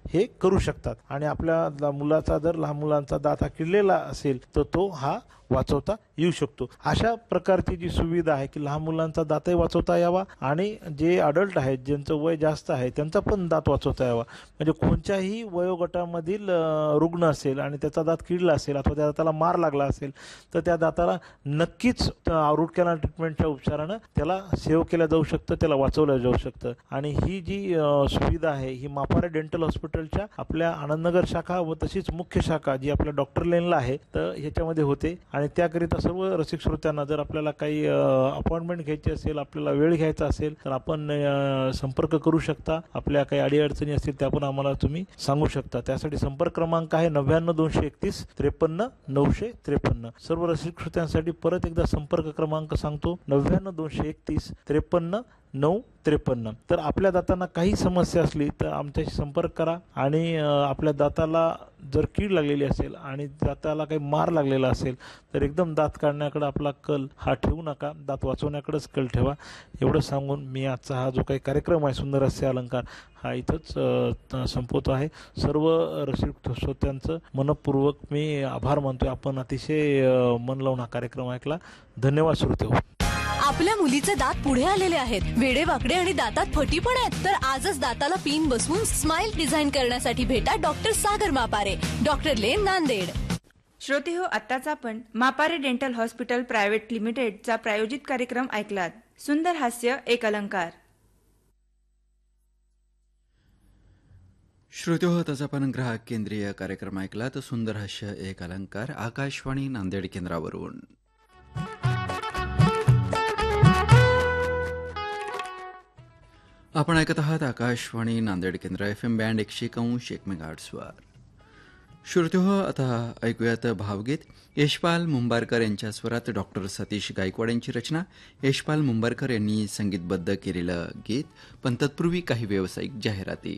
हे करू शकतात. आणि आपल्या मुलाचा जर लहान मुलांचा दात हा किडलेला असेल तर तो हा वाचवता येऊ शकतो. अशा प्रकारची जी सुविधा आहे की लहान मुलांचा दातही वाचवता यावा आणि जे अडल्ट आहेत ज्यांचं वय जास्त आहे त्यांचा पण दात वाचवता यावा. म्हणजे कोणत्याही वयोगटामधील रुग्ण असेल आणि त्याचा दात किडला असेल अथवा त्या दाताला मार लागला असेल तर त्या दाताला नक्कीच रूट कॅनल ट्रीटमेंटच्या उपचारानं त्याला सेव्ह केलं जाऊ शकतं, त्याला वाचवलं जाऊ शकतं. आणि ही जी सुविधा आहे ही मापारे डेंटल हॉस्पिटलच्या आपल्या आनंदनगर शाखा व तशीच मुख्य शाखा जी आपल्या डॉक्टर लेनला आहे तर ह्याच्यामध्ये होते. आणि त्याकरिता सर्व रसिक श्रोत्यांना जर आपल्याला काही अपॉइंटमेंट घ्यायची असेल, आपल्याला वेळ घ्यायचा असेल तर आपण संपर्क करू शकता. आपल्या काही अडीअडचणी असतील त्या पण आम्हाला तुम्ही सांगू शकता. त्यासाठी संपर्क क्रमांक आहे 99-231-53-953. सर्व रसिक श्रोत्यांसाठी परत एकदा संपर्क क्रमांक सांगतो 99-231-53-953. तर आपल्या दातांना काही समस्या असली तर आमच्याशी संपर्क करा. आणि आपल्या दाताला जर कीड लागलेली असेल आणि दाताला काही मार लागलेला असेल तर एकदम दात काढण्याकडे आपला कल हा ठेवू नका, दात वाचवण्याकडेच कल ठेवा. एवढं सांगून मी आजचा हा जो काही कार्यक्रम आहे सुंदर हास्य अलंकार हा इथंच संपवतो आहे. सर्व रसिक श्रोत्यांचं मनपूर्वक मी आभार मानतोय. आपण अतिशय मन लावून हा कार्यक्रम ऐकला. धन्यवाद श्रोते हो. आपल्या मुलीचे दात पुढे आलेले आहेत, वेडे वाकडे आणि दातात फटी पण आहेत. तर आजच दाताला पिन बसवून स्माइल डिझाईन करण्यासाठी भेटा डॉक्टर सागर मापारे, डॉक्टर लेन, नांदेड. श्रोते हो, आत्ताच आपण मापारे डेंटल हॉस्पिटल प्रायव्हेट लिमिटेडचा प्रायोजित कार्यक्रम ऐकलात. सुंदर हास्य एक अलंकार. श्रोते हो, आताच आपण ग्राहक केंद्रीय कार्यक्रम ऐकला तर सुंदर हास्य एक अलंकार आकाशवाणी नांदेड केंद्रावरून. आपण ऐकत आहात आकाशवाणी नांदेड केंद्र FM बँड 101.1 मेगाहर्ट्झवर. श्रोते हो, आता ऐकूयात भावगीत. यशपाल मुंबारकर यांच्या स्वरात डॉक्टर सतीश गायकवाड यांची रचना. यशपाल मुंबारकर यांनी संगीतबद्ध केलेलं गीत. पण तत्पूर्वी काही व्यावसायिक जाहिराती.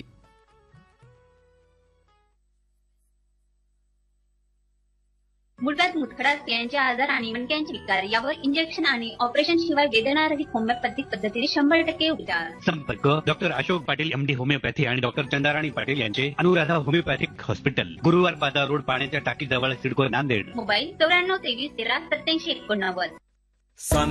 मुळव्याध, मुतखडा, स्त्रियांचे आजार आणि मणक्यांचे विकार यावर इंजेक्शन आणि ऑपरेशन शिवाय वेदनारहित होमिओपॅथिक पद्धतीने 100% उपचार. संपर्क doctor Ashok Patil MD homeopathy आणि डॉक्टर चंदाराणी पाटील यांचे अनुराधा होमिओपॅथिक हॉस्पिटल, गुरुवार बाजार रोड, पाण्याच्या टाकीजवळ, सिडको, नांदेड. मोबाईल 94 23 13 87 89.